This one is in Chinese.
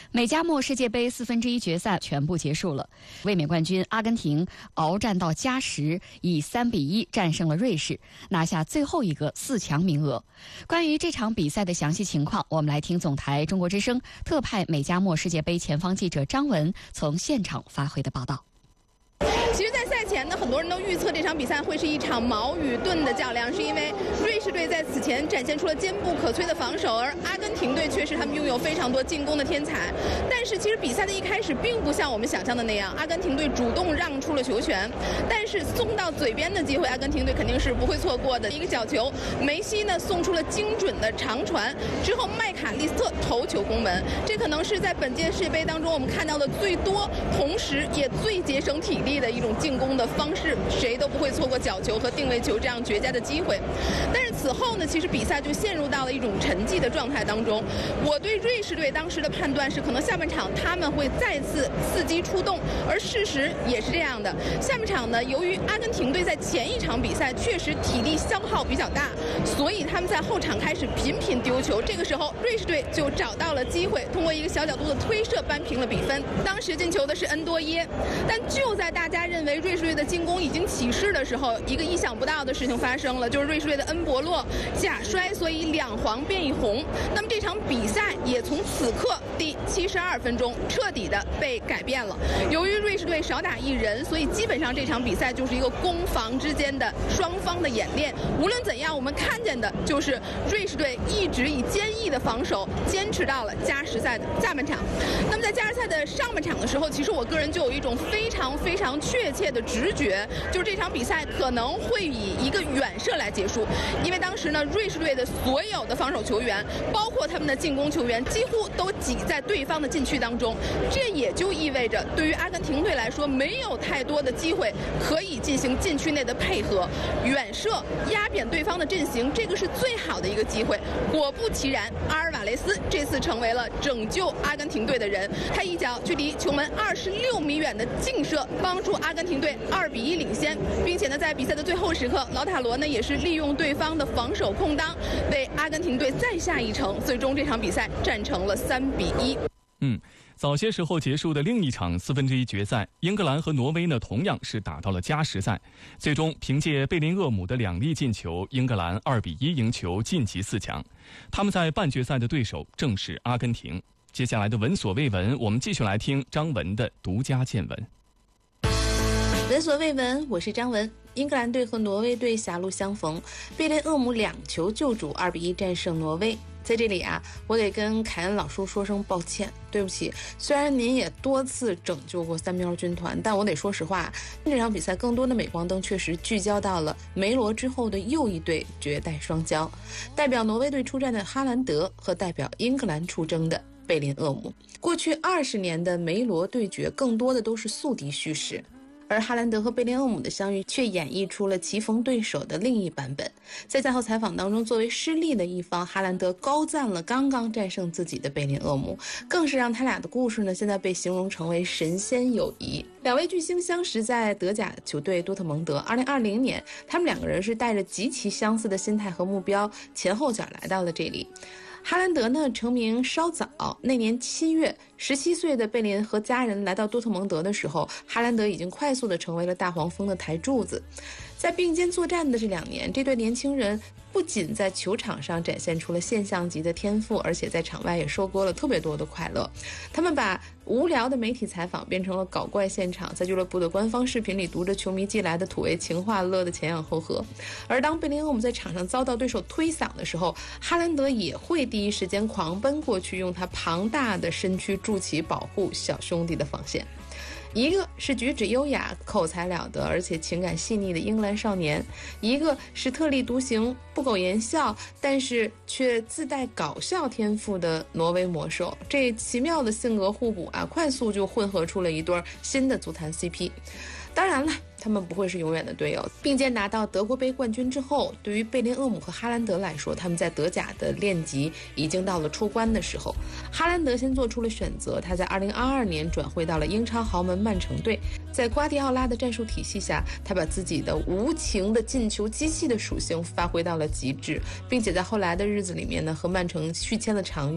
美加墨世界杯1/4决赛全部结束了，卫冕冠军阿根廷鏖战到加时，以3-1战胜了瑞士，拿下最后一个4强名额。关于这场比赛的详细情况，我们来听总台中国之声特派美加墨世界杯前方记者张文从现场发回的报道。 其实，在赛前呢，很多人都预测这场比赛会是一场矛与盾的较量，是因为瑞士队在此前展现出了坚不可摧的防守，而阿根廷队确实他们拥有非常多进攻的天才。但是，其实比赛的一开始并不像我们想象的那样，阿根廷队主动让出了球权，但是送到嘴边的机会，阿根廷队肯定是不会错过的。一个角球，梅西呢送出了精准的长传，之后麦卡利斯特头球攻门，这可能是在本届世界杯当中我们看到的最多，同时也最节省体力的一种进攻的方式，谁都不会错过角球和定位球这样绝佳的机会。但是此后呢，其实比赛就陷入到了一种沉寂的状态当中。我对瑞士队当时的判断是，可能下半场他们会再次伺机出动，而事实也是这样的。下半场呢，由于阿根廷队在前一场比赛确实体力消耗比较大，所以他们在后场开始频频丢球。这个时候，瑞士队就找到了机会，通过一个小角度的推射扳平了比分。当时进球的是恩多耶，但就在大家认为瑞士队的进攻已经起势的时候，一个意想不到的事情发生了，就是瑞士队的恩博洛假摔，所以2黄变1红。那么这场比赛也从此刻第72分钟彻底的被改变了。由于瑞士队少打1人，所以基本上这场比赛就是一个攻防之间的双方的演练。无论怎样，我们看见的就是瑞士队一直以坚毅的防守坚持到了加时赛的下半场。那么在加时赛的上半场的时候，其实我个人就有一种非常确切的直觉，就是这场比赛可能会以一个远射来结束。因为当时呢，瑞士队的所有的防守球员，包括他们的进攻球员，几乎都挤在对方的禁区当中。这也就意味着，对于阿根廷队来说，没有太多的机会可以进行禁区内的配合，远射压扁对方的阵型，这个是最好的一个机会。果不其然，阿尔瓦雷斯这次成为了拯救阿根廷队的人，他一脚距离球门26米远的劲射，帮助阿根廷队2-1领先，并且呢，在比赛的最后时刻，劳塔罗呢也是利用对方的防守空当，为阿根廷队再下一城，最终这场比赛战成了3-1。 早些时候结束的另一场1/4决赛，英格兰和挪威呢同样是打到了加时赛，最终凭借贝林厄姆的2粒进球，英格兰2-1赢球晋级4强。他们在半决赛的对手正是阿根廷。接下来的闻所未闻，我们继续来听张文的独家见闻。 闻所未闻，我是张文。英格兰队和挪威队狭路相逢，贝林厄姆2球救主2-1战胜挪威。在这里啊，我得跟凯恩老叔说声抱歉，对不起。虽然您也多次拯救过三喵军团，但我得说实话，这场比赛更多的镁光灯确实聚焦到了梅罗之后的又一对绝代双骄，代表挪威队出战的哈兰德和代表英格兰出征的贝林厄姆。过去20年的梅罗对决更多的都是宿敌叙事，而哈兰德和贝林厄姆的相遇却演绎出了棋逢对手的另一版本。在赛后采访当中，作为失利的一方，哈兰德高赞了刚刚战胜自己的贝林厄姆，更是让他俩的故事呢现在被形容成为神仙友谊。两位巨星相识在德甲球队多特蒙德，2020年他们2个人是带着极其相似的心态和目标，前后脚来到了这里。哈兰德呢成名稍早，那年7月，17岁的贝林和家人来到多特蒙德的时候，哈兰德已经快速地成为了大黄蜂的台柱子。在并肩作战的这2年，这对年轻人不仅在球场上展现出了现象级的天赋，而且在场外也收获了特别多的快乐。他们把无聊的媒体采访变成了搞怪现场，在俱乐部的官方视频里读着球迷寄来的土味情话，乐得前仰后合。而当贝林厄姆在场上遭到对手推搡的时候，哈兰德也会第一时间狂奔过去，用他庞大的身躯筑起保护小兄弟的防线。一个是举止优雅、口才了得而且情感细腻的英格兰少年，一个是特立独行、不苟言笑但是却自带搞笑天赋的挪威魔兽。这奇妙的性格互补啊，快速就混合出了一对新的足坛 CP。当然了，他们不会是永远的队友。并肩拿到德国杯冠军之后，对于贝林厄姆和哈兰德来说，他们在德甲的练级已经到了出关的时候。哈兰德先做出了选择，他在2022年转会到了英超豪门曼城队。在瓜迪奥拉的战术体系下，他把自己的无情的进球机器的属性发挥到了极致，并且在后来的日子里面呢，和曼城续签了长约。